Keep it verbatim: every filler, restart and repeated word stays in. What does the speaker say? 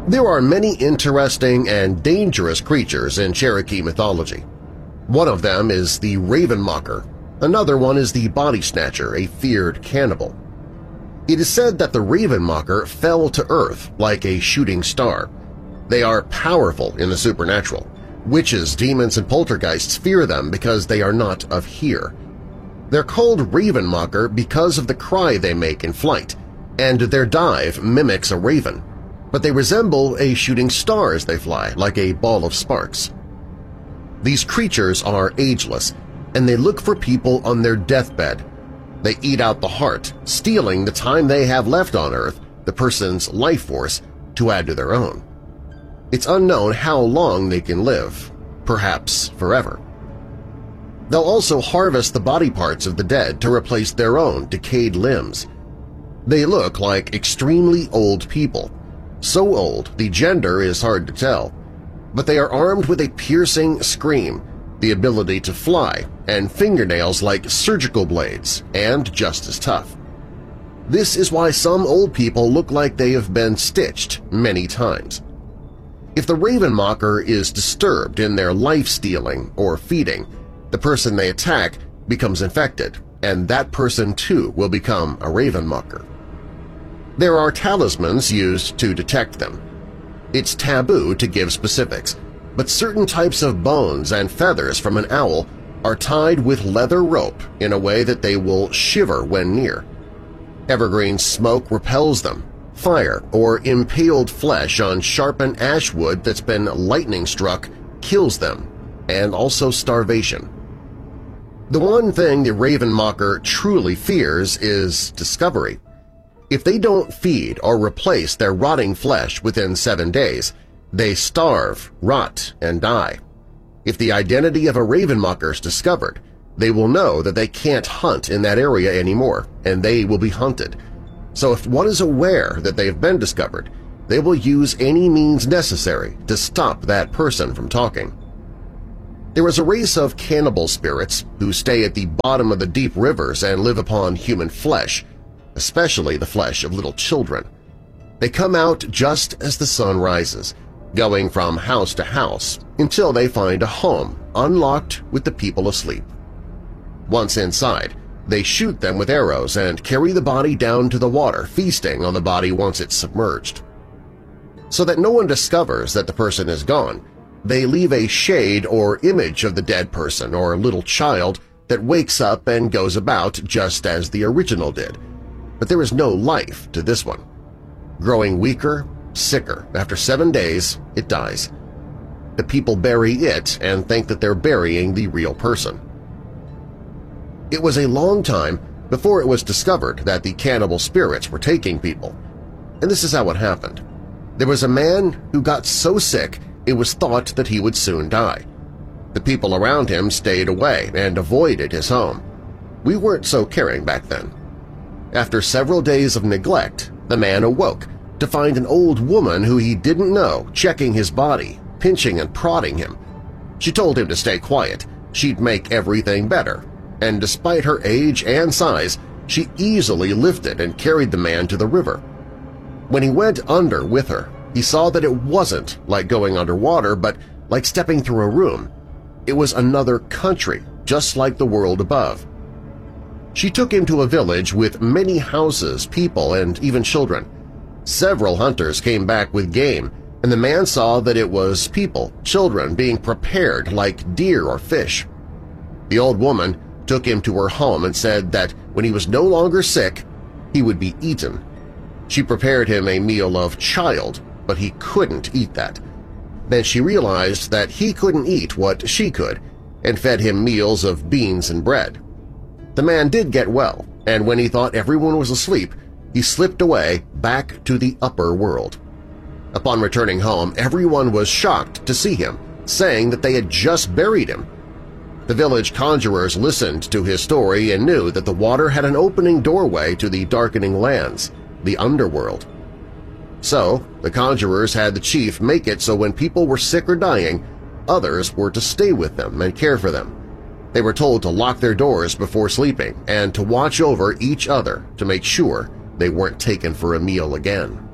There are many interesting and dangerous creatures in Cherokee mythology. One of them is the Ravenmocker. Another one is the Body Snatcher, a feared cannibal. It is said that the Ravenmocker fell to earth like a shooting star. They are powerful in the supernatural. Witches, demons, and poltergeists fear them because they are not of here. They're called Ravenmocker because of the cry they make in flight, and their dive mimics a raven, but they resemble a shooting star as they fly, like a ball of sparks. These creatures are ageless, and they look for people on their deathbed. They eat out the heart, stealing the time they have left on Earth, the person's life force, to add to their own. It's unknown how long they can live, perhaps forever. They'll also harvest the body parts of the dead to replace their own decayed limbs. They look like extremely old people, so old the gender is hard to tell, but they are armed with a piercing scream, the ability to fly, and fingernails like surgical blades, and just as tough. This is why some old people look like they have been stitched many times. If the Ravenmocker is disturbed in their life-stealing or feeding, the person they attack becomes infected, and that person too will become a Ravenmocker. There are talismans used to detect them. It's taboo to give specifics, but certain types of bones and feathers from an owl are tied with leather rope in a way that they will shiver when near. Evergreen smoke repels them. Fire or impaled flesh on sharpened ash wood that's been lightning-struck kills them, and also starvation. The one thing the Ravenmocker truly fears is discovery. If they don't feed or replace their rotting flesh within seven days, they starve, rot, and die. If the identity of a Ravenmocker is discovered, they will know that they can't hunt in that area anymore, and they will be hunted. So if one is aware that they have been discovered, they will use any means necessary to stop that person from talking. There is a race of cannibal spirits who stay at the bottom of the deep rivers and live upon human flesh, especially the flesh of little children. They come out just as the sun rises, going from house to house until they find a home unlocked with the people asleep. Once inside, they shoot them with arrows and carry the body down to the water, feasting on the body once it's submerged. So that no one discovers that the person is gone, they leave a shade or image of the dead person or little child that wakes up and goes about just as the original did. But there is no life to this one. Growing weaker, sicker, after seven days, it dies. The people bury it and think that they're burying the real person. It was a long time before it was discovered that the cannibal spirits were taking people, and this is how it happened. There was a man who got so sick it was thought that he would soon die. The people around him stayed away and avoided his home. We weren't so caring back then. After several days of neglect, the man awoke to find an old woman who he didn't know checking his body, pinching and prodding him. She told him to stay quiet, she'd make everything better, and despite her age and size, she easily lifted and carried the man to the river. When he went under with her, he saw that it wasn't like going underwater, but like stepping through a room. It was another country, just like the world above. She took him to a village with many houses, people, and even children. Several hunters came back with game, and the man saw that it was people, children, being prepared like deer or fish. The old woman took him to her home and said that when he was no longer sick, he would be eaten. She prepared him a meal of child, but he couldn't eat that. Then she realized that he couldn't eat what she could and fed him meals of beans and bread. The man did get well, and when he thought everyone was asleep, he slipped away back to the upper world. Upon returning home, everyone was shocked to see him, saying that they had just buried him. The village conjurers listened to his story and knew that the water had an opening doorway to the darkening lands, the underworld. So, the conjurers had the chief make it so when people were sick or dying, others were to stay with them and care for them. They were told to lock their doors before sleeping and to watch over each other to make sure they weren't taken for a meal again.